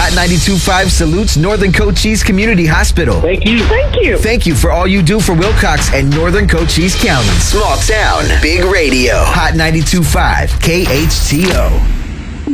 Hot 92.5 salutes Northern Cochise Community Hospital. Thank you. Thank you. Thank you for all you do for Wilcox and Northern Cochise County. Small town, big radio. Hot 92.5 KHTO.